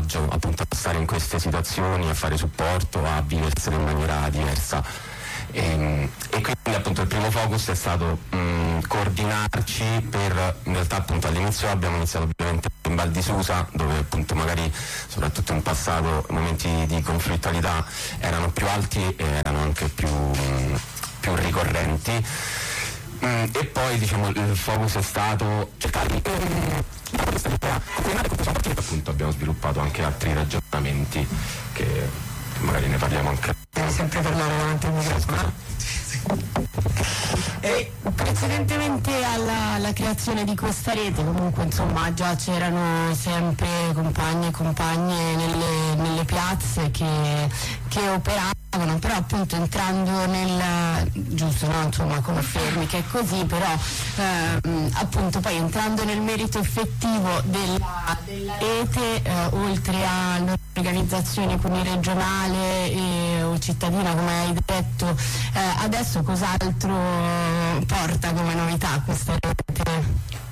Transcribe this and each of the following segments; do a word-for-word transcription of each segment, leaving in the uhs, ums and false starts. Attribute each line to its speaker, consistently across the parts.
Speaker 1: disagio appunto a stare in queste situazioni, a fare supporto, a viversene in maniera diversa. E, e quindi appunto il primo focus è stato mh, coordinarci per, in realtà appunto all'inizio abbiamo iniziato ovviamente in Val di Susa, dove appunto magari soprattutto in passato momenti di conflittualità erano più alti e erano anche più, mh, più ricorrenti. Mm, e poi diciamo il focus è stato cercare di appunto abbiamo sviluppato anche altri ragionamenti che magari ne parliamo anche.
Speaker 2: Devi sempre parlare davanti al microfono.
Speaker 3: E precedentemente alla, alla creazione di questa rete comunque insomma già c'erano sempre compagni e compagne nelle, nelle piazze che, che operavano, però appunto entrando nel giusto, no? Insomma confermi che è così, però ehm, appunto poi entrando nel merito effettivo della, della rete, eh, oltre all'organizzazione quindi regionale e, o cittadina come hai detto, eh, adesso cos'altro porta come novità questa rete?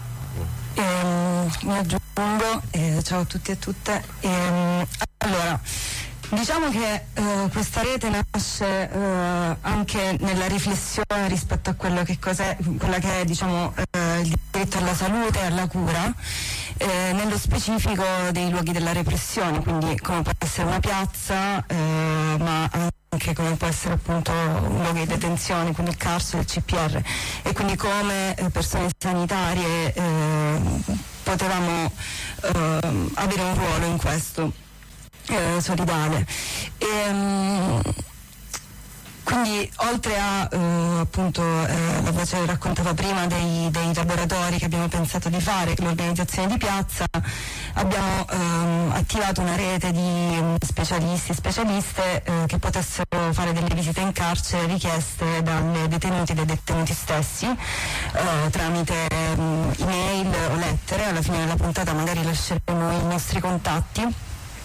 Speaker 4: Ehm, mi aggiungo, eh, ciao a tutti e a tutte. Ehm, allora, diciamo che eh, questa rete nasce eh, anche nella riflessione rispetto a quello che cos'è, quella che è diciamo eh, il diritto alla salute e alla cura, eh, nello specifico dei luoghi della repressione, quindi come può essere una piazza, eh, ma anche come può essere appunto un luogo di detenzione, quindi il carcere, il C P R, e quindi come eh, persone sanitarie eh, potevamo eh, avere un ruolo in questo eh, solidale. E, um, quindi oltre a eh, appunto eh, la voce raccontava prima dei, dei laboratori che abbiamo pensato di fare, l'organizzazione di piazza, abbiamo ehm, attivato una rete di specialisti e specialiste eh, che potessero fare delle visite in carcere richieste dalle detenuti e dai detenuti stessi eh, tramite ehm, email o lettere. Alla fine della puntata magari lasceremo i nostri contatti.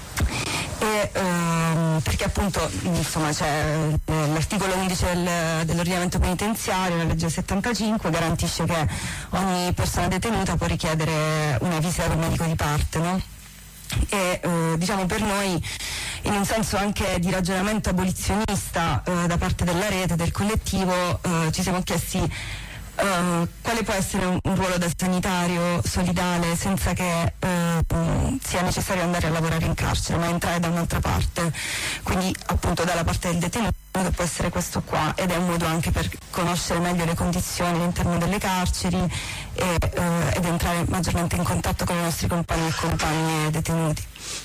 Speaker 4: E, ehm, perché appunto insomma c'è eh, l'articolo undici del, dell'ordinamento penitenziario, la legge settantacinque, garantisce che ogni persona detenuta può richiedere una visita del medico di parte, no? E eh, diciamo per noi, in un senso anche di ragionamento abolizionista eh, da parte della rete, del collettivo, eh, ci siamo chiesti Uh, quale può essere un, un ruolo da sanitario solidale senza che uh, sia necessario andare a lavorare in carcere, ma entrare da un'altra parte, quindi appunto dalla parte del detenuto, che può essere questo qua, ed è un modo anche per conoscere meglio le condizioni all'interno delle carceri e, uh, ed entrare maggiormente in contatto con i nostri compagni e compagne detenuti.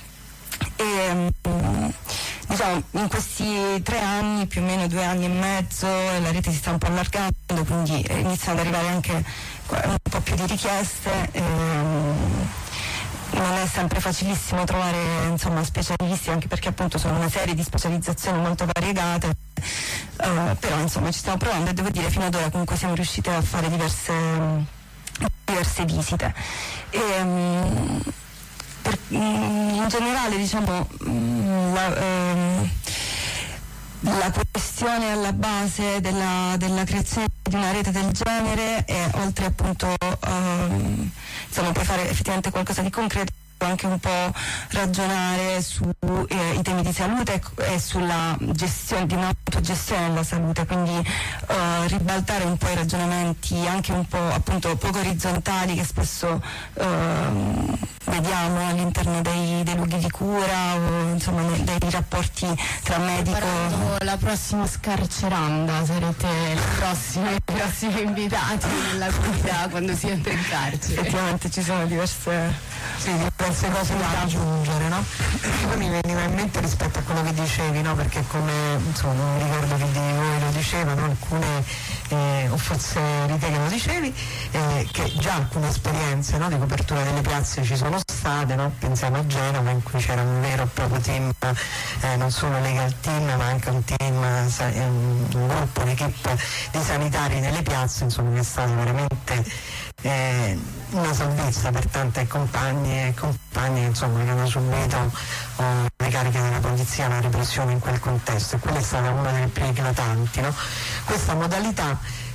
Speaker 4: E, um, diciamo in questi tre anni, più o meno due anni e mezzo, la rete si sta un po' allargando, quindi iniziano ad arrivare anche un po' più di richieste. E, um, non è sempre facilissimo trovare insomma specialisti, anche perché appunto sono una serie di specializzazioni molto variegate, uh, però insomma ci stiamo provando e devo dire fino ad ora comunque siamo riusciti a fare diverse, diverse visite. E, um, Per, in generale diciamo la, ehm, la questione alla base della, della creazione di una rete del genere è, oltre appunto ehm, insomma poi fare effettivamente qualcosa di concreto, anche un po' ragionare sui eh, temi di salute e sulla gestione, di un'autogestione della salute, quindi eh, ribaltare un po' i ragionamenti anche un po' appunto poco orizzontali che spesso eh, vediamo all'interno dei, dei luoghi di cura o insomma nei, dei rapporti tra medico.
Speaker 3: La prossima scarceranda, sarete i prossimi, i prossimi invitati nella comunità quando si entra in carcere.
Speaker 4: Effettivamente ci sono diverse,
Speaker 2: sì, diverse cose da aggiungere, no? Poi mi veniva in mente rispetto a quello che dicevi, no? Perché come insomma non mi ricordo chi di voi lo dicevano, alcune eh, o forse Rita che lo dicevi, eh, che già alcune esperienze, no, di copertura delle piazze ci sono state, no? Pensiamo a Genova in cui c'era un vero e proprio team, eh, non solo legal team ma anche un team, eh, un, un gruppo, un'equipe di sanitari nelle piazze, insomma, che è stato veramente eh, una salvezza per tante compagne e compagni insomma, che hanno subito oh, le cariche della polizia, la repressione in quel contesto, e quella è stata una delle più eclatanti, no? Questa modalità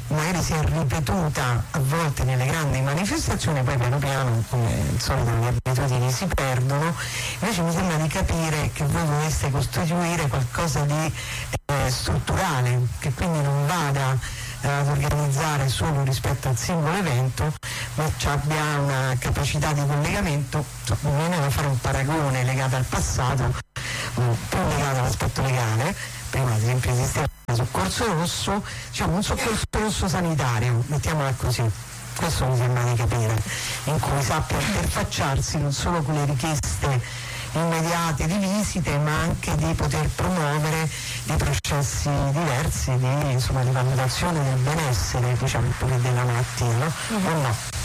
Speaker 2: magari si è ripetuta a volte nelle grandi manifestazioni, poi piano piano, come al solito, le abitudini si perdono. Invece mi sembra di capire che voi voleste costituire qualcosa di eh, strutturale, che quindi non vada eh, ad organizzare solo rispetto al singolo evento, ma abbia una capacità di collegamento. Mi viene da fare un paragone legato al passato, più legato all'aspetto legale. Prima ad esempio esisteva il soccorso rosso, diciamo un soccorso rosso sanitario, mettiamola così, questo mi sembra di capire, in cui sappia interfacciarsi non solo con le richieste immediate di visite, ma anche di poter promuovere dei processi diversi di, insomma, di valutazione del benessere, diciamo, pure della malattia, no? Mm-hmm. O no?